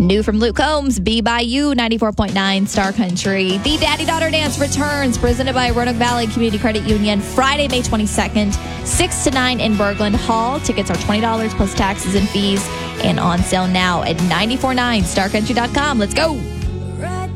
New from Luke Combs, Be By You, 94.9 Star Country. The Daddy-Daughter Dance returns, presented by Roanoke Valley Community Credit Union, Friday, May 22nd, 6 to 9 in Berglund Hall. Tickets are $20 plus taxes and fees, and on sale now at 94.9starcountry.com. Let's go.